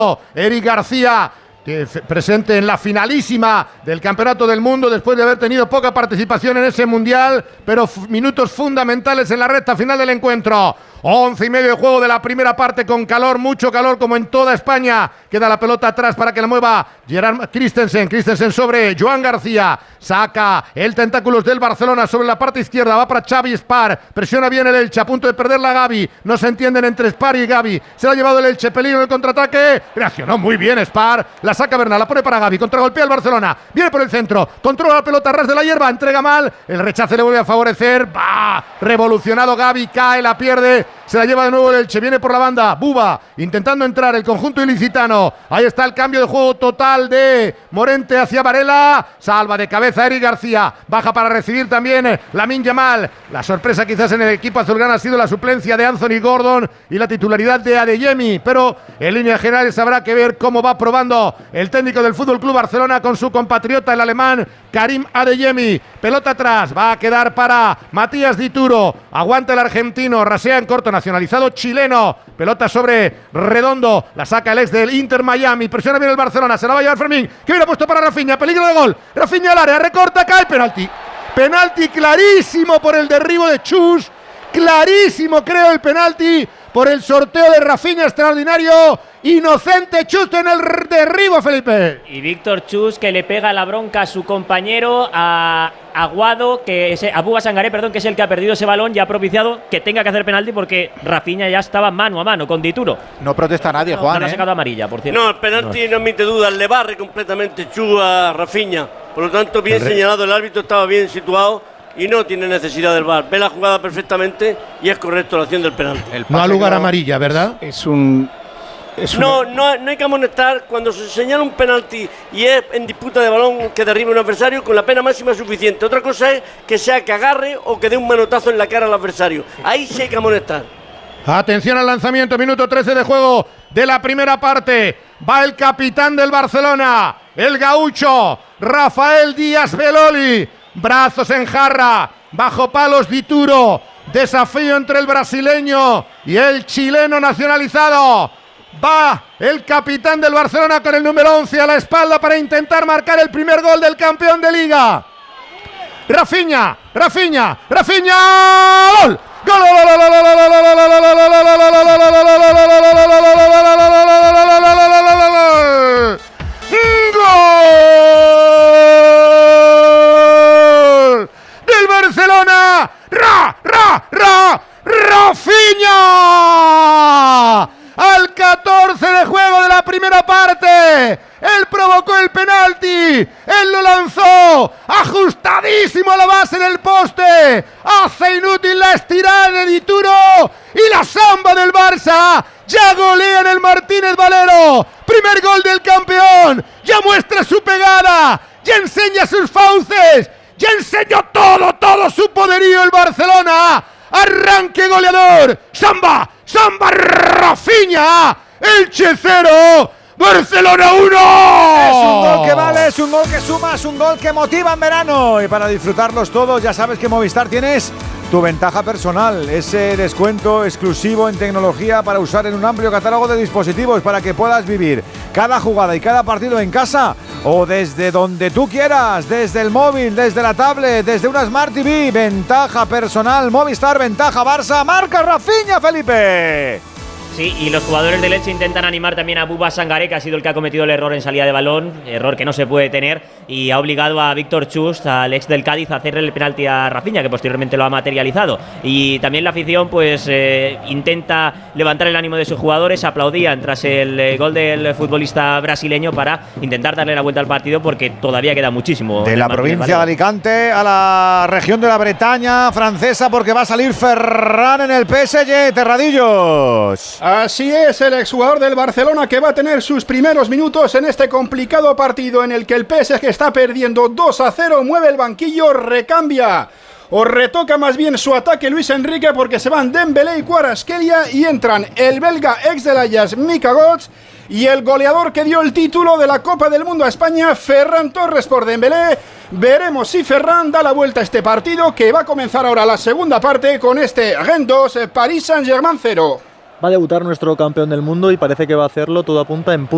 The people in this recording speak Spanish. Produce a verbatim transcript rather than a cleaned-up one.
Eric García, presente en la finalísima del Campeonato del Mundo después de haber tenido poca participación en ese Mundial, pero minutos fundamentales en la recta final del encuentro. Once y medio de juego de la primera parte con calor, mucho calor como en toda España. Queda la pelota atrás para que la mueva Gerard Christensen. Christensen sobre Joan García. Saca el tentáculos del Barcelona sobre la parte izquierda. Va para Xavi Spar. Presiona bien el Elche. A punto de perder la Gavi. No se entienden entre Spar y Gavi. Se la ha llevado el Elche. Peligro en el contraataque. Reaccionó muy bien Spar. La saca Bernal. La pone para Gavi. Contragolpea el Barcelona. Viene por el centro. Controla la pelota a ras de la hierba. Entrega mal. El rechace le vuelve a favorecer. Va. Revolucionado Gavi. Cae. La pierde. Se la lleva de nuevo el Elche, viene por la banda, Buba, intentando entrar el conjunto ilicitano. Ahí está el cambio de juego total de Morente hacia Varela. Salva de cabeza Eric García, baja para recibir también Lamine Yamal. La sorpresa quizás en el equipo azulgrana ha sido la suplencia de Anthony Gordon y la titularidad de Adeyemi, pero en líneas generales habrá que ver cómo va probando el técnico del F C Barcelona con su compatriota, el alemán Karim Adeyemi. Pelota atrás, va a quedar para Matías Dituro. Aguanta el argentino, rasea en corto, nacionalizado chileno. Pelota sobre Redondo, la saca el ex del Inter Miami. Presiona bien el Barcelona, se la va a llevar Fermín, que viene puesto para Rafinha, peligro de gol. Rafinha al área, recorta, cae, penalti. Penalti clarísimo por el derribo de Chus. Clarísimo creo el penalti por el sorteo de Rafinha extraordinario. Inocente Chus en el derribo, Felipe. Y Víctor Chus que le pega la bronca a su compañero, a Aguado, que es, a Buba Sangaré, perdón, que es el que ha perdido ese balón y ha propiciado que tenga que hacer penalti porque Rafinha ya estaba mano a mano con Dituro. No protesta nadie, no, Juan. No, ¿eh? ha sacado amarilla, por cierto. No, el penalti no, no admite dudas, le barre completamente Chus a Rafinha. Por lo tanto, bien señalado, el árbitro estaba bien situado y no tiene necesidad del V A R. Ve la jugada perfectamente y es correcto la acción del penalti. No ha lugar amarilla, ¿verdad? Es un… Es no, no, no hay que amonestar cuando se señala un penalti y es en disputa de balón que derribe un adversario con la pena máxima suficiente. Otra cosa es que sea que agarre o que dé un manotazo en la cara al adversario. Ahí sí hay que amonestar. Atención al lanzamiento, minuto trece de juego de la primera parte. Va el capitán del Barcelona, el gaucho, Rafael Díaz Beloli. Brazos en jarra, bajo palos Dituro. Desafío entre el brasileño y el chileno nacionalizado. Va el capitán del Barcelona con el número once a la espalda para intentar marcar el primer gol del campeón de Liga. Rafinha, Rafinha, Rafinha, gol. ¡Gol! ¡Gol! ¡Del Barcelona! ¡Ra, ra, ra! ¡Rafinha! Al catorce de juego de la primera parte. Él provocó el penalti. Él lo lanzó. Ajustadísimo a la base del poste. Hace inútil la estirada de Dituro. Y la samba del Barça. Ya golea en el Martínez Valero. Primer gol del campeón. Ya muestra su pegada. Ya enseña sus fauces. Ya enseñó todo, todo su poderío el Barcelona. Arranque goleador. Samba. Samba Rafinha. Elche cero. Barcelona uno. Es un gol que vale, es un gol que suma, es un gol que motiva en verano. Y para disfrutarlos todos, ya sabes que Movistar tienes tu ventaja personal. Ese descuento exclusivo en tecnología para usar en un amplio catálogo de dispositivos para que puedas vivir cada jugada y cada partido en casa o desde donde tú quieras, desde el móvil, desde la tablet, desde una Smart T V. Ventaja personal, Movistar, ventaja Barça, marca Rafinha, Felipe. Sí, y los jugadores del Elche intentan animar también a Buba Sangaré, que ha sido el que ha cometido el error en salida de balón, error que no se puede tener, y ha obligado a Víctor Chus, al ex del Cádiz, a hacerle el penalti a Rafinha, que posteriormente lo ha materializado. Y también la afición pues eh, intenta levantar el ánimo de sus jugadores, aplaudían tras el eh, gol del futbolista brasileño para intentar darle la vuelta al partido, porque todavía queda muchísimo. De la provincia de Alicante a la región de la Bretaña francesa, porque va a salir Ferran en el P S G, Terradillos. Así es, el exjugador del Barcelona que va a tener sus primeros minutos en este complicado partido en el que el P S G está perdiendo dos a cero, mueve el banquillo, recambia o retoca más bien su ataque Luis Enrique, porque se van Dembélé y Kvaratskhelia y entran el belga ex del Ajax Mika Götze y el goleador que dio el título de la Copa del Mundo a España, Ferran Torres por Dembélé. Veremos si Ferran da la vuelta a este partido, que va a comenzar ahora la segunda parte con este Rennes dos, Paris Saint-Germain cero. Va a debutar nuestro campeón del mundo y parece que va a hacerlo, todo apunta en punto.